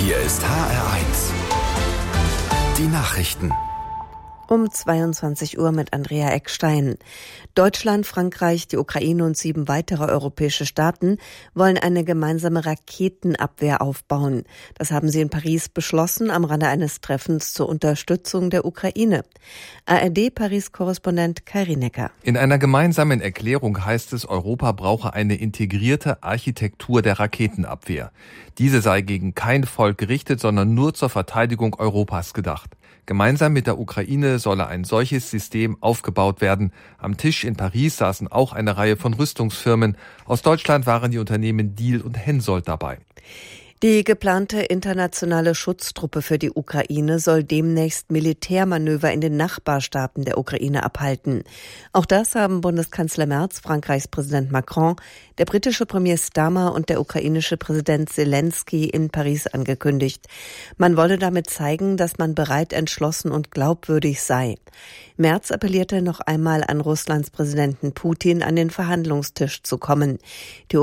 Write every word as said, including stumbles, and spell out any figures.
Hier ist H R eins. Die Nachrichten. Um zweiundzwanzig Uhr mit Andrea Eckstein. Deutschland, Frankreich, die Ukraine und sieben weitere europäische Staaten wollen eine gemeinsame Raketenabwehr aufbauen. Das haben sie in Paris beschlossen am Rande eines Treffens zur Unterstützung der Ukraine. A R D-Paris-Korrespondent Kai Rienecker. In einer gemeinsamen Erklärung heißt es, Europa brauche eine integrierte Architektur der Raketenabwehr. Diese sei gegen kein Volk gerichtet, sondern nur zur Verteidigung Europas gedacht. Gemeinsam mit der Ukraine solle ein solches System aufgebaut werden. Am Tisch in Paris saßen auch eine Reihe von Rüstungsfirmen. Aus Deutschland waren die Unternehmen Diehl und Hensoldt dabei. Die geplante internationale Schutztruppe für die Ukraine soll demnächst Militärmanöver in den Nachbarstaaten der Ukraine abhalten. Auch das haben Bundeskanzler Merz, Frankreichs Präsident Macron, der britische Premier Starmer und der ukrainische Präsident Zelensky in Paris angekündigt. Man wolle damit zeigen, dass man bereit, entschlossen und glaubwürdig sei. Merz appellierte noch einmal an Russlands Präsidenten Putin, an den Verhandlungstisch zu kommen. Die